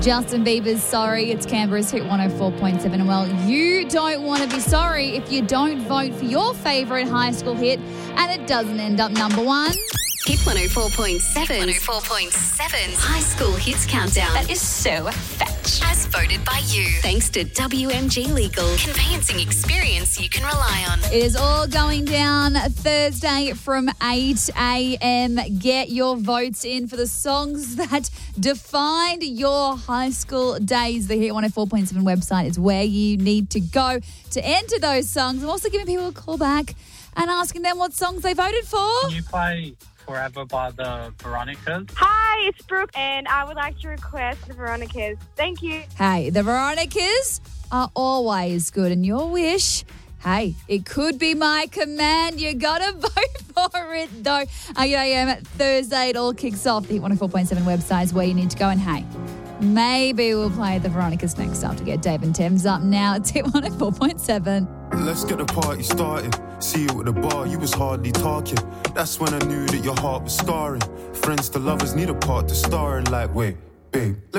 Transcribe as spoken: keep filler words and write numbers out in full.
Justin Bieber's Sorry. It's Canberra's Hit one oh four point seven. And well, you don't want to be sorry if you don't vote for your favourite high school hit and it doesn't end up number one. Hit one oh four point seven. one oh four point seven. High School Hits Countdown. That is so fetch. As voted by you. Thanks to W M G Legal. Conveyancing experience you can rely on. It is all going down Thursday from eight a.m. Get your votes in for the songs that defined your high school days. The Hit one oh four point seven website is where you need to go to enter those songs. I'm also giving people a call back and asking them what songs they voted for. Can you play Forever by the Veronicas? Hi, it's Brooke, and I would like to request the Veronicas. Thank you. Hey, the Veronicas are always good, and your wish, hey, it could be my command. You gotta vote for it, though. eight a.m. Thursday, it all kicks off. The Hit one oh four point seven website is where you need to go, and hey, maybe we'll play the Veronicas next up to get Dave and Thames up now. It's Hit one oh four point seven. Let's get the party started. See you at the bar, you was hardly talking. That's when I knew that your heart was scarring. Friends to lovers need a part to star in. Like, wait, babe.